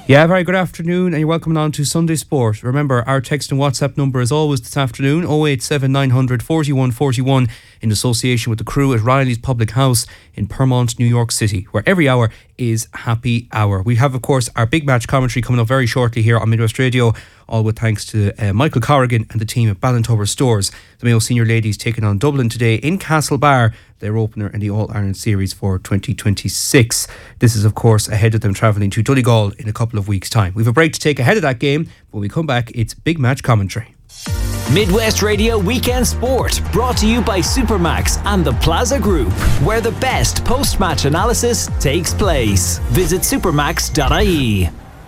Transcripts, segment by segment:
Yeah, very good afternoon and you're welcome on to Sunday Sport. Remember, our text and WhatsApp number is always this afternoon, 087 900 41 41, in association with the crew at Riley's Public House in Permont, New York City, where every hour is happy hour. We have, of course, our big match commentary coming up very shortly here on Midwest Radio, all with thanks to Michael Corrigan and the team at Ballintober Stores. The Mayo Senior Ladies taking on Dublin today in Castlebar, their opener in the All-Ireland Series for 2026. This is, of course, ahead of them travelling to Donegal in a couple of weeks' time. We have a break to take ahead of that game. When we come back, it's big match commentary. Midwest Radio Weekend Sport, brought to you by Supermax and the Plaza Group, where the best post-match analysis takes place. Visit supermax.ie.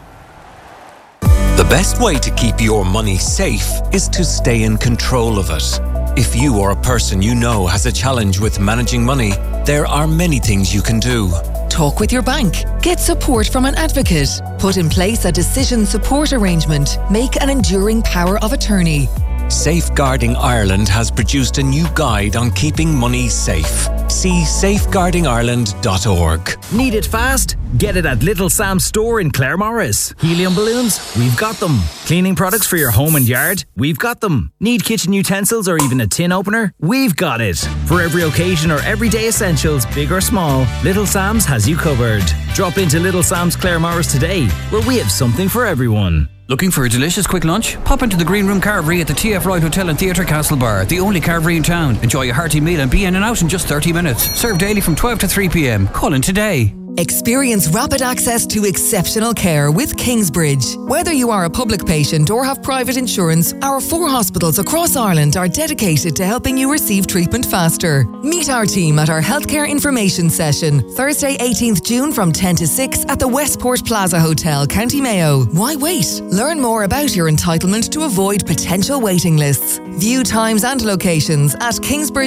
The best way to keep your money safe is to stay in control of it. If you or a person you know has a challenge with managing money, there are many things you can do. Talk with your bank. Get support from an advocate. Put in place a decision support arrangement. Make an enduring power of attorney. Safeguarding Ireland has produced a new guide on keeping money safe. See safeguardingireland.org. Need it fast? Get it at Little Sam's store in Claremorris. Helium balloons? We've got them. Cleaning products for your home and yard? We've got them. Need kitchen utensils or even a tin opener? We've got it. For every occasion or everyday essentials, big or small, Little Sam's has you covered. Drop into Little Sam's Claremorris today, where we have something for everyone. Looking for a delicious quick lunch? Pop into the Green Room Carvery at the TF Ride Hotel and Theatre Castlebar, the only carvery in town. Enjoy a hearty meal and be in and out in just 30 minutes. Served daily from 12 to 3 p.m. Call in today. Experience rapid access to exceptional care with Kingsbridge. Whether you are a public patient or have private insurance, our 4 hospitals across Ireland are dedicated to helping you receive treatment faster. Meet our team at our healthcare information session, Thursday 18th June from 10 to 6 at the Westport Plaza Hotel, County Mayo. Why wait? Learn more about your entitlement to avoid potential waiting lists. View times and locations at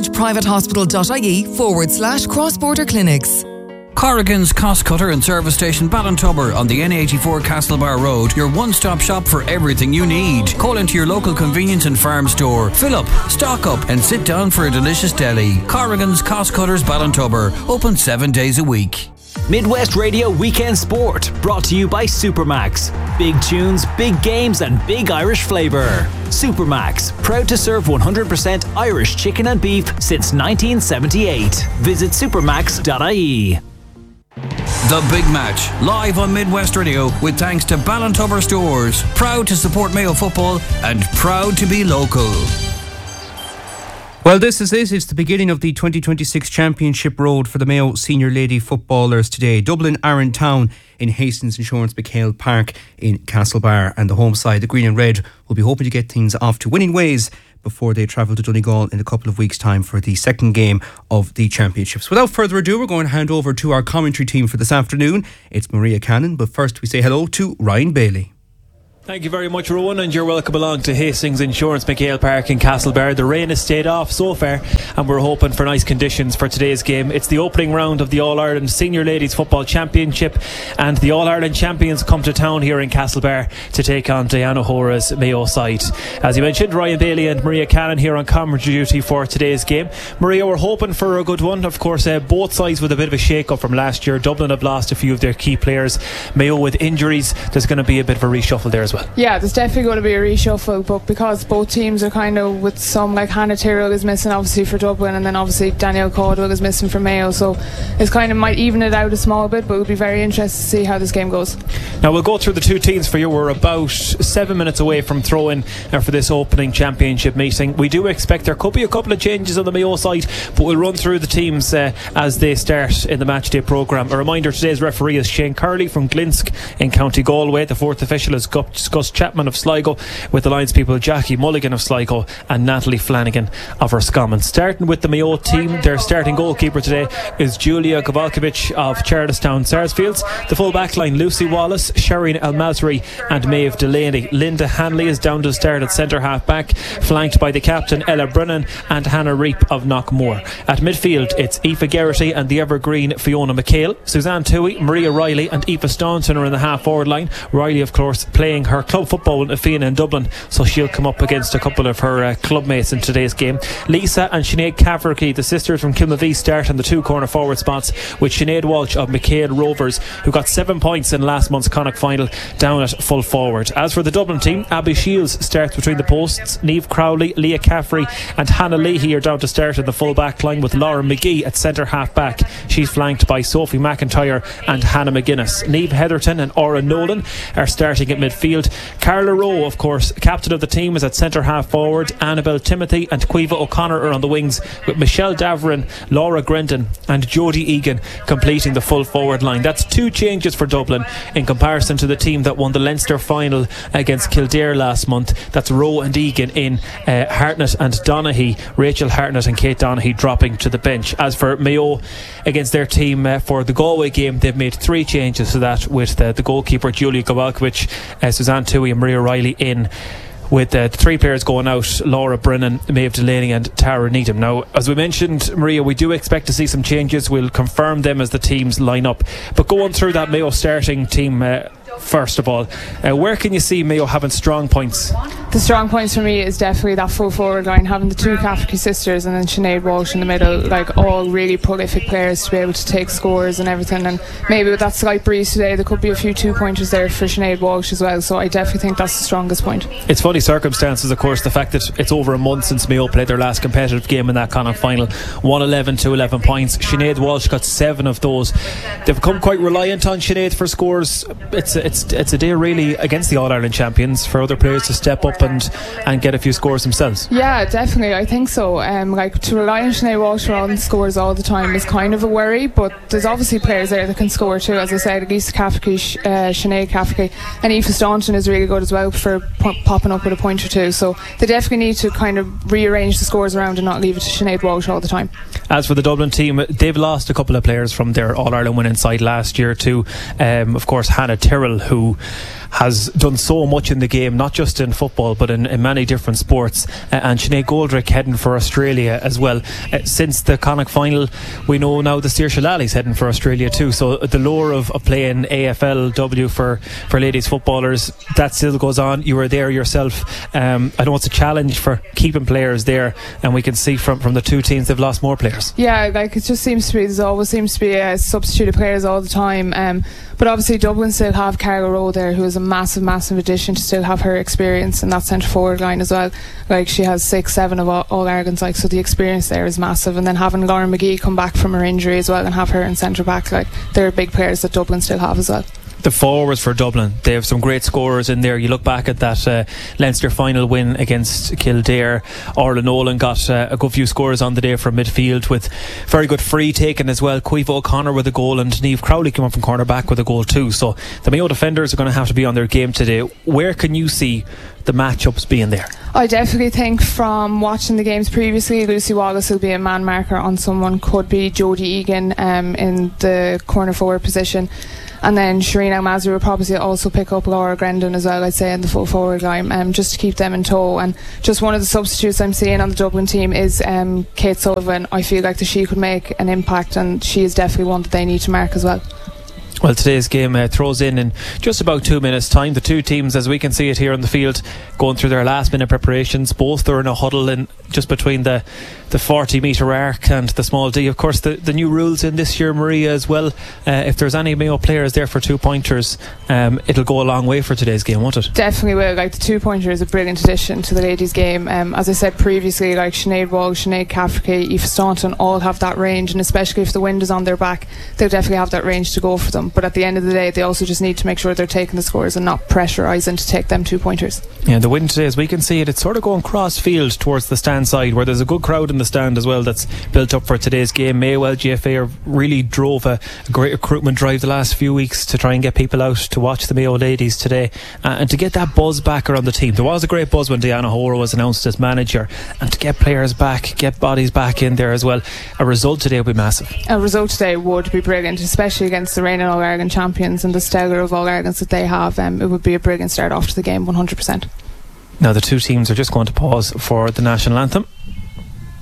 kingsbridgeprivatehospital.ie/cross-border clinics. Corrigan's Cost Cutter and Service Station Ballintober on the N84 Castlebar Road, your one-stop shop for everything you need. Call into your local convenience and farm store. Fill up, stock up and sit down for a delicious deli. Corrigan's Cost Cutters Ballintober, open 7 days a week. Midwest Radio Weekend Sport, brought to you by Supermax. Big tunes, big games and big Irish flavour. Supermax, proud to serve 100% Irish chicken and beef since 1978. Visit supermax.ie. The Big Match, live on Midwest Radio with thanks to Ballintober Stores. Proud to support Mayo football and proud to be local. Well, this is it. It's the beginning of the 2026 Championship Road for the Mayo Senior Lady footballers today. Dublin are in town in Hastings Insurance McHale Park in Castlebar, and the home side, the Green and Red, will be hoping to get things off to winning ways before they travel to Donegal in a couple of weeks' time for the second game of the championships. Without further ado, we're going to hand over to our commentary team for this afternoon. It's Maria Cannon, but first we say hello to Ryan Bailey. Thank you very much, Rowan, and you're welcome along to Hastings Insurance McHale Park in Castlebar. The rain has stayed off so far, and we're hoping for nice conditions for today's game. It's the opening round of the All-Ireland Senior Ladies Football Championship, and the All-Ireland champions come to town here in Castlebar to take on Diana Hora's Mayo side. As you mentioned, Ryan Bailey and Maria Cannon here on commentary duty for today's game. Maria, we're hoping for a good one. Of course, both sides with a bit of a shake-up from last year. Dublin have lost a few of their key players. Mayo with injuries. There's going to be a bit of a reshuffle there as well. Yeah, there's definitely going to be a reshuffle, but because both teams are kind of with some, like Hannah Tyrrell is missing obviously for Dublin, and then obviously Danielle Caldwell is missing for Mayo, so it's kind of might even it out a small bit, but it'll be very interesting to see how this game goes. Now we'll go through the two teams for you. We're about 7 minutes away from throw-in for this opening championship meeting. We do expect there could be a couple of changes on the Mayo side, but we'll run through the teams as they start in the matchday programme. A reminder, today's referee is Shane Curley from Glinsk in County Galway. The fourth official is Gus Chapman of Sligo, with the Lions people Jackie Mulligan of Sligo and Natalie Flanagan of Roscommon. Starting with the Mayo team, their starting goalkeeper today is Julia Gavalkovic of Charlestown Sarsfields. The full back line, Lucy Wallace, Shireen El-Masri and Maeve Delaney. Linda Hanley is down to start at centre half back, flanked by the captain Ella Brennan and Hannah Reap of Knockmore. At midfield, it's Aoife Geraghty and the evergreen Fiona McHale. Suzanne Toohey, Maria Riley and Aoife Staunton are in the half forward line. Riley, of course, playing her her club football with Fianna in Dublin, so she'll come up against a couple of her club mates in today's game. Lisa and Sinead Cafferty, the sisters from Kilmavee, start on the 2 corner forward spots, with Sinead Walsh of McHale Rovers, who got 7 points in last month's Connacht final, down at full forward. As for the Dublin team, Abby Shields starts between the posts. Niamh Crowley, Leah Caffrey and Hannah Leahy are down to start in the full back line, with Laura McGee at centre half back. She's flanked by Sophie McIntyre and Hannah McGuinness. Niamh Heatherton and Ora Nolan are starting at midfield. Carla Rowe, of course, captain of the team, is at centre half forward. Annabelle Timothy and Quiva O'Connor are on the wings, with Michelle Daverin, Laura Grendon and Jodie Egan completing the full forward line. That's 2 changes for Dublin in comparison to the team that won the Leinster final against Kildare last month. That's Rowe and Egan in, Hartnett and Donaghy, Rachel Hartnett and Kate Donaghy dropping to the bench. As for Mayo against their team for the Galway game, they've made 3 changes to that, with the goalkeeper Julia Kowalkiewicz, Suzanne Toohey and Maria Riley in, with the 3 players going out: Laura Brennan, Maeve Delaney and Tara Needham. Now, as we mentioned, Maria, we do expect to see some changes. We'll confirm them as the teams line up, but going through that Mayo starting team first of all, where can you see Mayo having strong points? The strong points for me is definitely that full forward line, having the 2 Cafferty sisters and then Sinead Walsh in the middle, like all really prolific players to be able to take scores and everything. And maybe with that slight breeze today, there could be a few 2-pointers there for Sinead Walsh as well, so I definitely think that's the strongest point. It's funny circumstances, of course, the fact that it's over a month since Mayo played their last competitive game in that Connacht final. 1-11 to 11 points. Sinead Walsh got 7 of those. They've become quite reliant on Sinead for scores. It's a day really against the All-Ireland champions for other players to step up and get a few scores themselves. Yeah, definitely, I think so. Like, to rely on Sinead Walsh on scores all the time is kind of a worry, but there's obviously players there that can score too. As I said, Lisa Cafferty, Sinead Cafferty and Aoife Staunton is really good as well for popping up with a point or 2, so they definitely need to kind of rearrange the scores around and not leave it to Sinead Walsh all the time. As for the Dublin team, they've lost a couple of players from their All-Ireland winning side last year too. Of course, Hannah Tyrrell, who has done so much in the game, not just in football but in many different sports, and Sinead Goldrick heading for Australia as well. Since the Connacht final, we know now the Saoirse Lally's heading for Australia too, so the lure of playing AFLW for ladies footballers, that still goes on. You were there yourself. I know it's a challenge for keeping players there, and we can see from the 2 teams they've lost more players. Yeah, like it just seems to be, there always seems to be substituted players all the time, but obviously Dublin still have Carla Rowe there, who is a massive addition to still have her experience in that centre forward line as well. Like, she has 6-7 of all Ireland's, like, so the experience there is massive. And then having Laura McGee come back from her injury as well and have her in centre back, like, they're big players that Dublin still have as well. The forwards for Dublin, they have some great scorers in there. You look back at that Leinster final win against Kildare, Orla Nolan got a good few scores on the day from midfield, with very good free taking as well. Quiva O'Connor with a goal, and Niamh Crowley came up from corner back with a goal too. So the Mayo defenders are going to have to be on their game today. Where can you see the matchups being there? I definitely think, from watching the games previously, Lucy Wallace will be a man marker on someone. Could be Jodie Egan in the corner forward position, and then Shireen Al-Mazri will probably also pick up Laura Grendon as well, I'd say, in the full forward line, just to keep them in tow. And just one of the substitutes I'm seeing on the Dublin team is Kate Sullivan. I feel like that she could make an impact, and she is definitely one that they need to mark as well. Well, today's game throws in just about 2 minutes time. The 2 teams, as we can see it here on the field, going through their last minute preparations. Both are in a huddle in just between the 40 metre arc and the small D. Of course, the new rules in this year, Maria, as well. If there's any Mayo players there for 2-pointers, it'll go a long way for today's game, won't it? Definitely will. Like, the 2-pointer is a brilliant addition to the ladies' game. As I said previously, like, Sinead Walsh, Sinead Cafferty, Aoife Staunton all have that range, and especially if the wind is on their back, they'll definitely have that range to go for them. But at the end of the day, they also just need to make sure they're taking the scores and not pressurising to take them 2-pointers. Yeah, the wind today, as we can see it's sort of going cross field towards the stand side, where there's a good crowd in the stand as well that's built up for today's game. Mayo GFA really drove a great recruitment drive the last few weeks to try and get people out to watch the Mayo ladies today, and to get that buzz back around the team. There was a great buzz when Diana Hora was announced as manager, and to get players back, get bodies back in there as well. A result today would be massive. A result today would be brilliant, especially against the reigning All-Ireland champions and the stellar of All-Irelands that they have. It would be a brilliant start off to the game, 100%. Now the 2 teams are just going to pause for the national anthem.